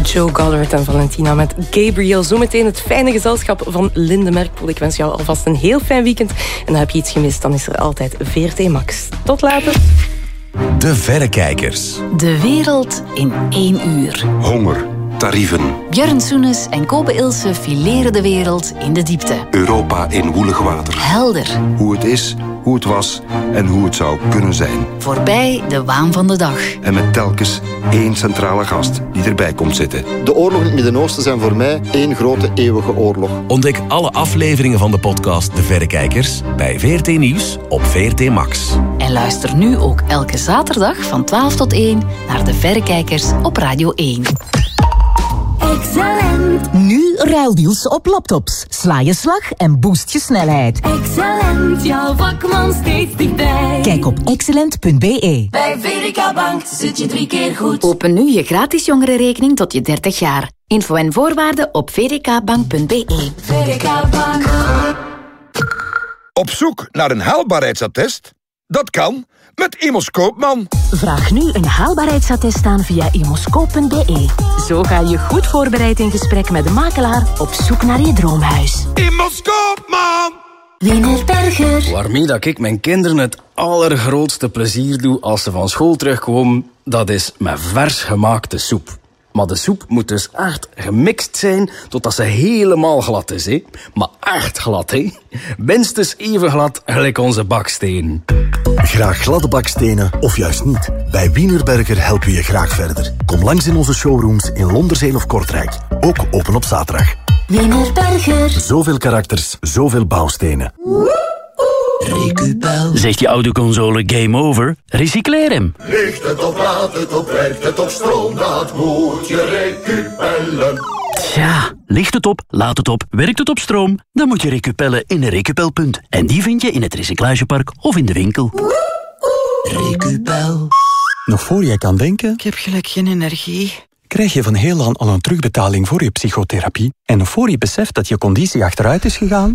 Joe Goddard en Valentina met Gabriel. Zometeen het fijne gezelschap van Linde Merkpoel. Ik wens jou alvast een heel fijn weekend. En heb je iets gemist, dan is er altijd VRT Max. Tot later. De Verrekijkers. De wereld in 1 uur. Honger, tarieven. Björn Soenes en Kobe Ilse fileren de wereld in de diepte. Europa in woelig water. Helder. Hoe het is, hoe het was en hoe het zou kunnen zijn. Voorbij de waan van de dag. En met telkens 1 centrale gast die erbij komt zitten. De oorlogen in het Midden-Oosten zijn voor mij 1 grote eeuwige oorlog. Ontdek alle afleveringen van de podcast De Verrekijkers bij VRT Nieuws op VRT Max. En luister nu ook elke zaterdag van 12 tot 1 naar De Verrekijkers op Radio 1. Excellent. Nu ruildeals op laptops. Sla je slag en boost je snelheid. Excellent, jouw vakman steeds dichtbij. Kijk op excellent.be. Bij VDK Bank zit je 3 keer goed. Open nu je gratis jongerenrekening tot je 30 jaar. Info en voorwaarden op vdkbank.be. VDK Bank. Op zoek naar een haalbaarheidsattest? Dat kan met Immos Koopman. Vraag nu een haalbaarheidsattest aan via immoscoop.be. Zo ga je goed voorbereid in gesprek met de makelaar op zoek naar je droomhuis. Immos Koopman! Wienerberger. Waarmee dat ik mijn kinderen het allergrootste plezier doe als ze van school terugkomen, dat is met vers gemaakte soep. Maar de soep moet dus echt gemixt zijn totdat ze helemaal glad is, hè? Maar echt glad, hè? Minstens even glad gelijk onze baksteen. Graag gladde bakstenen of juist niet? Bij Wienerberger helpen we je graag verder. Kom langs in onze showrooms in Londerzeel of Kortrijk. Ook open op zaterdag. Wienerberger. Zoveel karakters, zoveel bouwstenen. Recupel. Zegt je autoconsole game over? Recycleer hem. Ligt het op, laat het op, werkt het op, stroom, dat moet je recupellen. Tja, ligt het op, laat het op, werkt het op stroom? Dan moet je recupellen in een recupelpunt. En die vind je in het recyclagepark of in de winkel. Recupel. Nog voor jij kan denken... Ik heb gelijk geen energie. Krijg je van Heelan al een terugbetaling voor je psychotherapie? En nog voor je beseft dat je conditie achteruit is gegaan?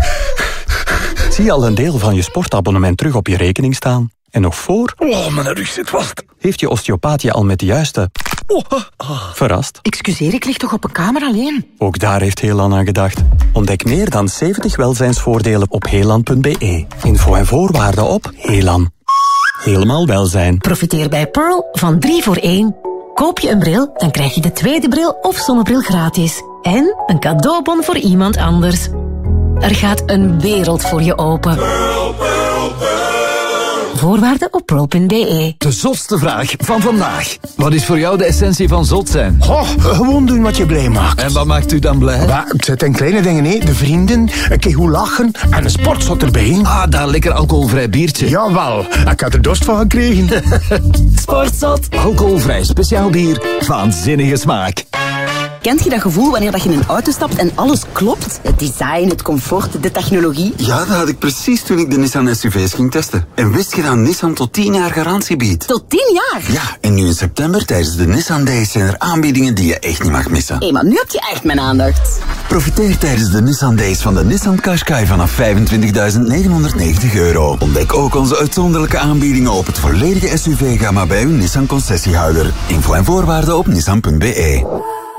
Zie je al een deel van je sportabonnement terug op je rekening staan? En nog voor... Oh, mijn rug zit vast. Heeft je osteopaat je al met de juiste... Verrast? Excuseer, ik lig toch op een kamer alleen? Ook daar heeft Heelan aan gedacht. Ontdek meer dan 70 welzijnsvoordelen op heelan.be. Info en voorwaarden op Heelan. Helemaal welzijn. Profiteer bij Pearl van 3 voor 1. Koop je een bril, dan krijg je de tweede bril of zonnebril gratis. En een cadeaubon voor iemand anders. Er gaat een wereld voor je open. Pearl, Pearl, Pearl. Voorwaarden op pearl.be. De zotste vraag van vandaag. Wat is voor jou de essentie van zot zijn? Gewoon doen wat je blij maakt. En wat maakt u dan blij? Het zijn kleine dingen, hè. De vrienden, een keer goed lachen en een sportzot erbij. Ah, daar lekker alcoholvrij biertje. Jawel, ik had er dorst van gekregen. Sportzot. Alcoholvrij speciaal bier. Waanzinnige smaak. Kent je dat gevoel wanneer dat je in een auto stapt en alles klopt? Het design, het comfort, de technologie. Ja, dat had ik precies toen ik de Nissan SUV's ging testen. En wist je dat Nissan tot 10 jaar garantie biedt? Tot 10 jaar? Ja, en nu in september tijdens de Nissan Days zijn er aanbiedingen die je echt niet mag missen. Hé, maar nu heb je echt mijn aandacht. Profiteer tijdens de Nissan Days van de Nissan Qashqai vanaf €25.990. Ontdek ook onze uitzonderlijke aanbiedingen op het volledige SUV-gamma bij uw Nissan concessiehouder. Info en voorwaarden op nissan.be.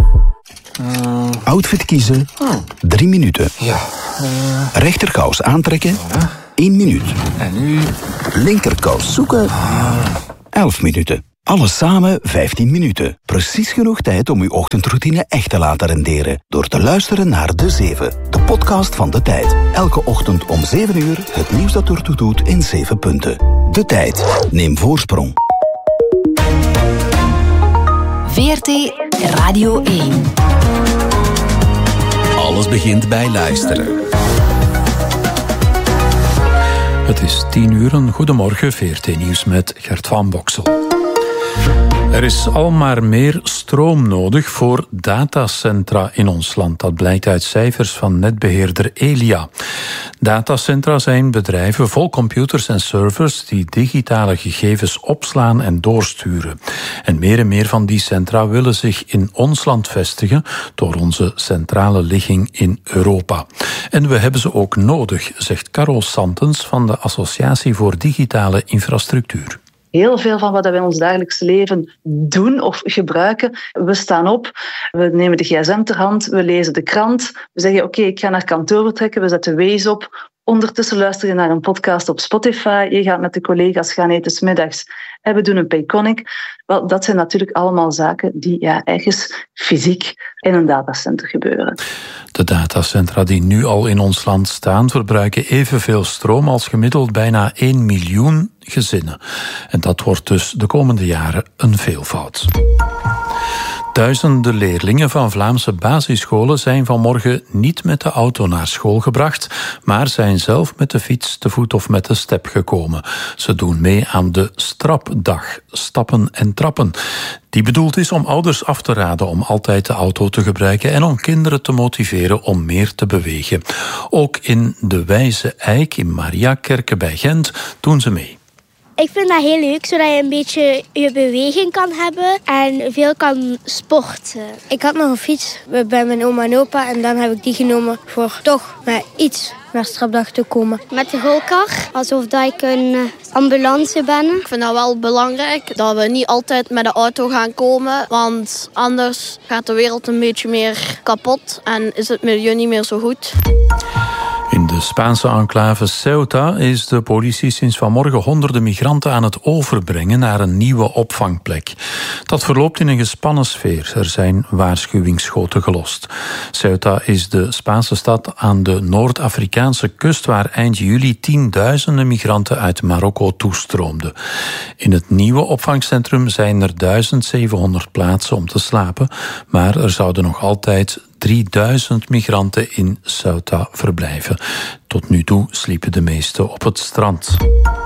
Outfit kiezen, 3 minuten. Ja. Rechterkous aantrekken, 1 minuut. En nu? Linkerkous zoeken, 11 minuten. Alles samen 15 minuten. Precies genoeg tijd om uw ochtendroutine echt te laten renderen. Door te luisteren naar De 7, de podcast van De Tijd. Elke ochtend om 7 uur het nieuws dat ertoe doet in 7 punten. De Tijd. Neem voorsprong. VRT Radio 1. Alles begint bij luisteren. Het is 10 uur. Goedemorgen, VRT Nieuws met Gert van Boksel. Er is al maar meer stroom nodig voor datacentra in ons land. Dat blijkt uit cijfers van netbeheerder Elia. Datacentra zijn bedrijven vol computers en servers die digitale gegevens opslaan en doorsturen. En meer van die centra willen zich in ons land vestigen door onze centrale ligging in Europa. En we hebben ze ook nodig, zegt Carol Santens van de Associatie voor Digitale Infrastructuur. heel veel van wat we in ons dagelijks leven doen of gebruiken. We staan op, we nemen de gsm ter hand, we lezen de krant. We zeggen, oké, ik ga naar kantoor vertrekken, we zetten Waze op. Ondertussen luister je naar een podcast op Spotify. Je gaat met de collega's gaan eten 's middags en we doen een Payconic. Wel, dat zijn natuurlijk allemaal zaken die ergens fysiek in een datacenter gebeuren. De datacentra die nu al in ons land staan verbruiken evenveel stroom als gemiddeld bijna 1 miljoen gezinnen. En dat wordt dus de komende jaren een veelvoud. Duizenden leerlingen van Vlaamse basisscholen zijn vanmorgen niet met de auto naar school gebracht, maar zijn zelf met de fiets, te voet of met de step gekomen. Ze doen mee aan de Strapdag, stappen en trappen, die bedoeld is om ouders af te raden om altijd de auto te gebruiken en om kinderen te motiveren om meer te bewegen. Ook in de Wijze Eik in Mariakerke bij Gent doen ze mee. Ik vind dat heel leuk, zodat je een beetje je beweging kan hebben en veel kan sporten. Ik had nog een fiets bij mijn oma en opa en dan heb ik die genomen voor toch met iets naar Strapdag te komen. Met de rolkar, alsof dat ik een ambulance ben. Ik vind dat wel belangrijk, dat we niet altijd met de auto gaan komen, want anders gaat de wereld een beetje meer kapot en is het milieu niet meer zo goed. In de Spaanse enclave Ceuta is de politie sinds vanmorgen honderden migranten aan het overbrengen naar een nieuwe opvangplek. Dat verloopt in een gespannen sfeer. Er zijn waarschuwingsschoten gelost. Ceuta is de Spaanse stad aan de Noord-Afrikaanse kust waar eind juli tienduizenden migranten uit Marokko toestroomden. In het nieuwe opvangcentrum zijn er 1700 plaatsen om te slapen, maar er zouden nog altijd 3000 migranten in Ceuta verblijven. Tot nu toe sliepen de meesten op het strand.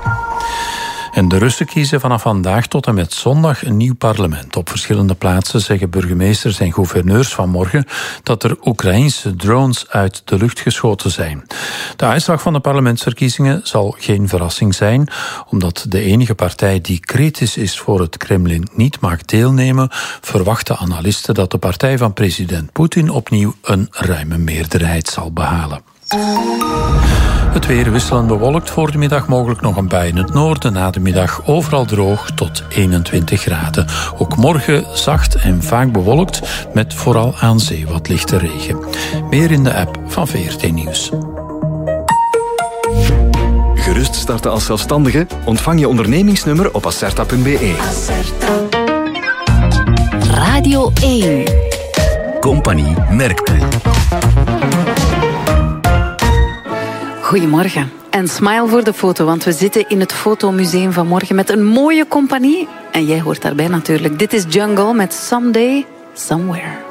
En de Russen kiezen vanaf vandaag tot en met zondag een nieuw parlement. Op verschillende plaatsen zeggen burgemeesters en gouverneurs vanmorgen dat er Oekraïense drones uit de lucht geschoten zijn. De uitslag van de parlementsverkiezingen zal geen verrassing zijn, omdat de enige partij die kritisch is voor het Kremlin niet mag deelnemen, verwachten analisten dat de partij van president Poetin opnieuw een ruime meerderheid zal behalen. Het weer wisselend bewolkt, voor de middag mogelijk nog een bui in het noorden, na de middag overal droog tot 21 graden. Ook morgen zacht en vaak bewolkt, met vooral aan zee wat lichte regen. Meer in de app van VRT Nieuws. Gerust starten als zelfstandige? Ontvang je ondernemingsnummer op acerta.be. Radio 1. Compagnie Merkpoel. Goedemorgen. En smile voor de foto, want we zitten in het Fotomuseum vanmorgen met een mooie compagnie. En jij hoort daarbij natuurlijk. Dit is Jungle met Someday, Somewhere.